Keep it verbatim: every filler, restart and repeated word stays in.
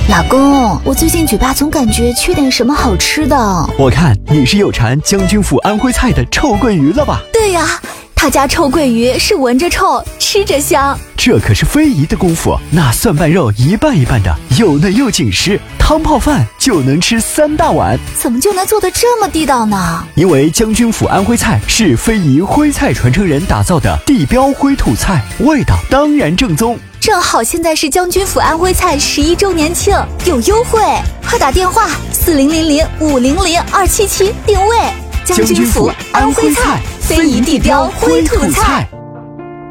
老公，我最近嘴巴总感觉缺点什么好吃的。 我看你是有馋将军府安徽菜的臭鳜鱼了吧？ 对呀，他家臭鳜鱼是闻着臭，吃着香。 这可是非遗的功夫，那蒜瓣肉一半一半的，又嫩又紧实，汤泡饭就能吃三大碗。 怎么就能做得这么地道呢？ 因为将军府安徽菜是非遗徽菜传承人打造的地标徽土菜，味道当然正宗。 正好现在是将军府安徽菜十一周年庆，有优惠，快打电话四零零零五零零二七七定位。 将军府安徽菜，非遗地标徽土菜。